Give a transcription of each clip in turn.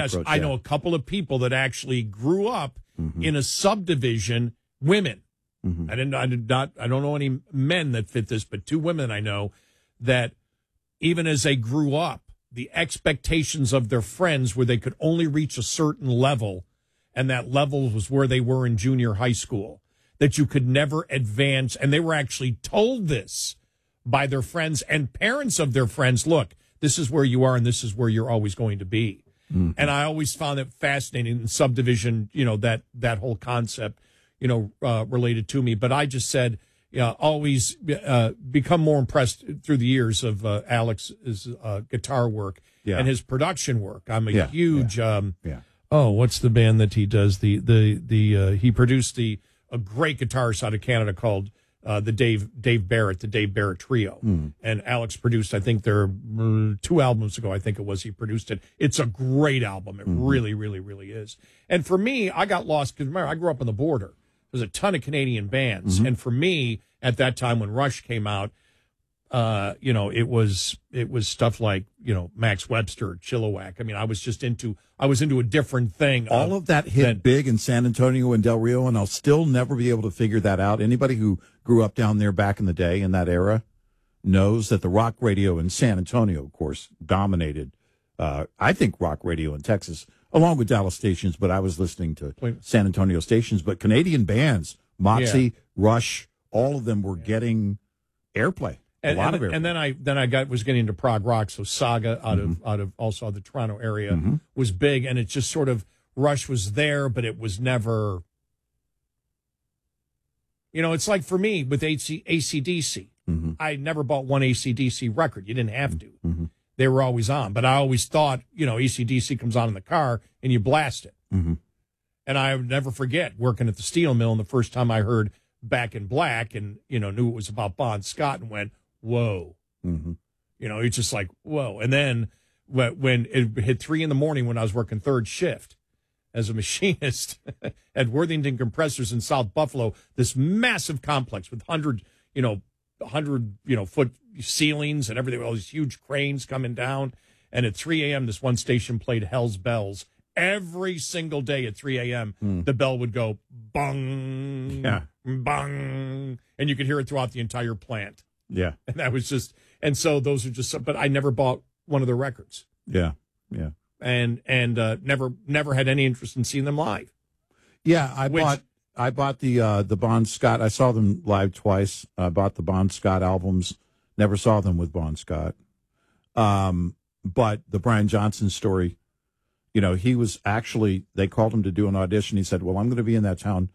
Yes, I know a couple of people that actually grew up in a subdivision, women. I don't know any men that fit this, but two women I know that even as they grew up, the expectations of their friends where they could only reach a certain level, and that level was where they were in junior high school, that you could never advance. And they were actually told this by their friends and parents of their friends. Look, this is where you are and this is where you're always going to be. And I always found it fascinating in subdivision, that whole concept, related to me. But I just said, always become more impressed through the years of Alex's guitar work and his production work. I'm a huge, what's the band that he does? He produced a great guitarist out of Canada called the Dave Barrett Trio. And Alex produced, I think their 2 albums ago, I think it was, he produced it. It's a great album. It really, really, really is. And for me, I got lost because remember, I grew up on the border. There's a ton of Canadian bands. And for me, at that time when Rush came out, it was stuff like, Max Webster, Chilliwack. I mean, I was into a different thing. All of that hit big in San Antonio and Del Rio, and I'll still never be able to figure that out. Anybody who grew up down there back in the day in that era knows that the rock radio in San Antonio, of course, dominated. I think rock radio in Texas, along with Dallas stations, but I was listening to San Antonio stations. But Canadian bands, Moxie, Rush, all of them were getting airplay. A lot of airplay. And then I was getting into prog rock. So Saga out of also the Toronto area was big, and it just sort of Rush was there, but it was never. It's like for me with AC/DC. I never bought one AC/DC record. You didn't have to. They were always on, but I always thought, AC/DC comes on in the car and you blast it. And I would never forget working at the steel mill and the first time I heard Back in Black and, knew it was about Bon Scott and went, whoa. It's just like, whoa. And then when it hit 3 a.m. when I was working third shift as a machinist at Worthington Compressors in South Buffalo, this massive complex with 100 foot ceilings and everything, all these huge cranes coming down. And at 3 a.m., this one station played Hell's Bells. Every single day at 3 a.m., the bell would go bung, bung, and you could hear it throughout the entire plant. Yeah. And that was just, and so those are just, but I never bought one of their records. Yeah. And never had any interest in seeing them live. Yeah, I bought the Bon Scott. I saw them live twice. I bought the Bon Scott albums. Never saw them with Bon Scott. But the Brian Johnson story, he was actually, they called him to do an audition. He said, well, I'm going to be in that town,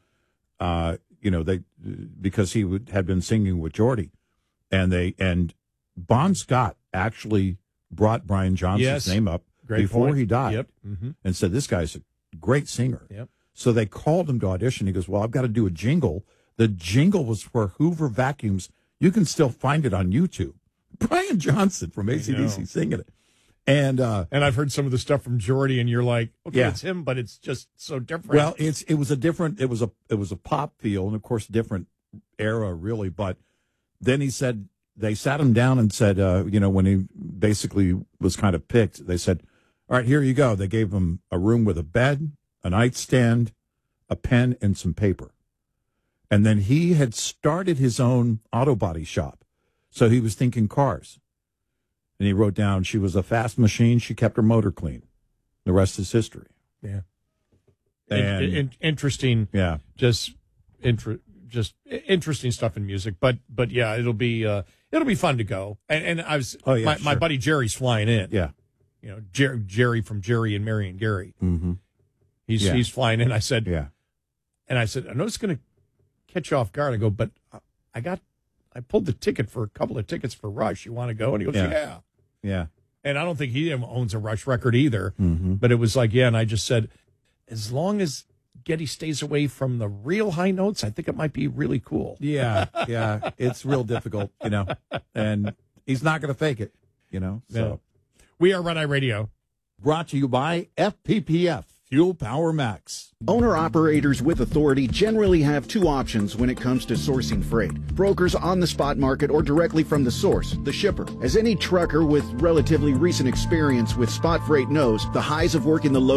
because he had been singing with Geordie. And Bon Scott actually brought Brian Johnson's name up before he died and said, this guy's a great singer. So they called him to audition. He goes, well, I've got to do a jingle. The jingle was for Hoover Vacuums. You can still find it on YouTube. Brian Johnson from AC/DC singing it. And I've heard some of the stuff from Geordie, and you're like, okay, it's him, but it's just so different. Well, it was a pop feel, and of course, different era, really. But then he said, they sat him down and said, when he basically was kind of picked, they said, all right, here you go. They gave him a room with a bed, a nightstand, a pen, and some paper. And then he had started his own auto body shop. So he was thinking cars. And he wrote down, she was a fast machine. She kept her motor clean. The rest is history. Yeah. And interesting. Yeah. Just interesting stuff in music. But yeah, it'll be fun to go. And I was, my buddy Jerry's flying in. Yeah. Jerry from Jerry and Mary and Gary. He's flying in. I said, and I said, I know it's going to catch you off guard. I go, but I pulled the ticket for a couple of tickets for Rush. You want to go? And he goes, yeah. And I don't think he owns a Rush record either. But it was like, and I just said, as long as Geddy stays away from the real high notes, I think it might be really cool. Yeah. It's real difficult, and he's not going to fake it, So yeah. We are Red Eye Radio. Brought to you by FPPF, Fuel Power Max. Owner-operators with authority generally have two options when it comes to sourcing freight. Brokers on the spot market or directly from the source, the shipper. As any trucker with relatively recent experience with spot freight knows, the highs of working the low